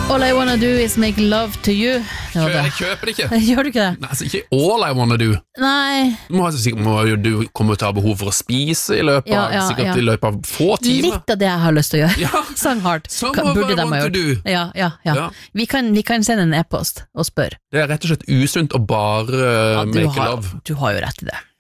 All I wanna do is make love to you. Jeg kjøper det ikke. Gjør du ikke det? Nei, altså ikke all I wanna do. Nei. Må jo du komme til å ha behov for å spise i løpet av, sikkert i løpet av få timer. Litt av det jeg har lyst til å gjøre. Ja. Sang hardt. Some of I want to do. Ja. Vi kan sende en e-post og spørre. Det er rett og slett usunt å bare make har, love. Du har jo rett i det.